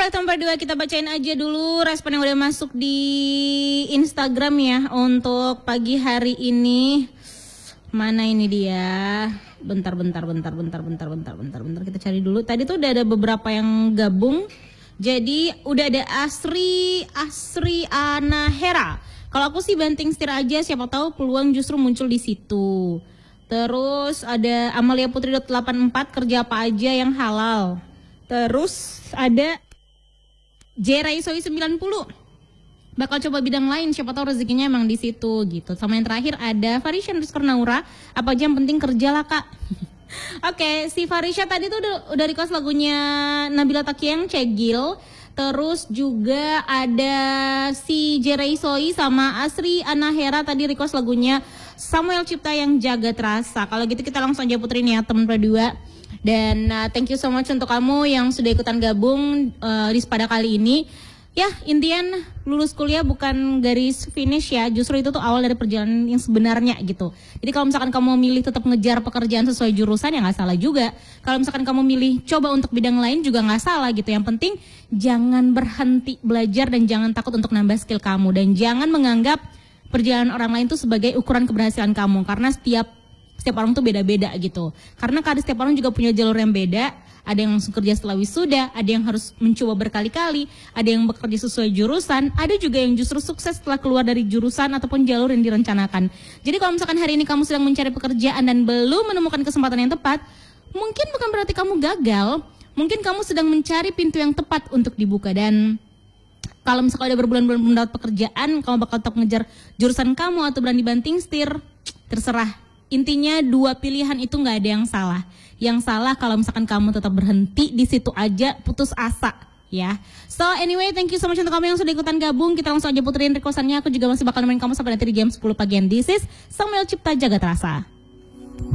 Alright, nomor 2 kita bacain aja dulu respon yang udah masuk di Instagram ya untuk pagi hari ini. Mana ini dia? Bentar. Kita cari dulu. Tadi tuh udah ada beberapa yang gabung. Jadi udah ada Asri Anahera. Kalau aku sih banting setir aja, siapa tahu peluang justru muncul di situ. Terus ada Amalia Putri 84, kerja apa aja yang halal. Terus ada Jerai Soi 90, bakal coba bidang lain, siapa tahu rezekinya emang di situ gitu. Sama yang terakhir ada Farisha Naura, apa aja yang penting kerja lah kak. Oke, si Farisha tadi tuh udah request lagunya Nabila Taqiyang Cegil. Terus juga ada si Jerai Soi sama Asri Anahera tadi request lagunya Samuel Cipta yang Jaga Terasa. Kalau gitu kita langsung aja puterin ya teman berdua. Dan thank you so much untuk kamu yang sudah ikutan gabung pada kali ini. Ya, intian lulus kuliah bukan garis finish ya, justru itu tuh awal dari perjalanan yang sebenarnya gitu. Jadi kalau misalkan kamu milih tetap ngejar pekerjaan sesuai jurusan ya nggak salah juga. Kalau misalkan kamu milih coba untuk bidang lain juga nggak salah gitu. Yang penting jangan berhenti belajar dan jangan takut untuk nambah skill kamu. Dan jangan menganggap perjalanan orang lain tuh sebagai ukuran keberhasilan kamu. Karena setiap orang tuh beda-beda gitu. Karena setiap orang juga punya jalur yang beda. Ada yang langsung kerja setelah wisuda, ada yang harus mencoba berkali-kali, ada yang bekerja sesuai jurusan, ada juga yang justru sukses setelah keluar dari jurusan ataupun jalur yang direncanakan. Jadi kalau misalkan hari ini kamu sedang mencari pekerjaan dan belum menemukan kesempatan yang tepat, mungkin bukan berarti kamu gagal, mungkin kamu sedang mencari pintu yang tepat untuk dibuka. Dan kalau misalkan udah berbulan-bulan belum dapat pekerjaan, kamu bakal tetap ngejar jurusan kamu atau berani banting setir, terserah. Intinya dua pilihan itu nggak ada yang salah. Yang salah kalau misalkan kamu tetap berhenti di situ aja, putus asa ya. So anyway, thank you so much untuk kamu yang sudah ikutan gabung. Kita langsung aja puterin requestannya. Aku juga masih bakal nemenin kamu sampai nanti di jam 10 pagi. This is Samuel Cipta Jaga Terasa.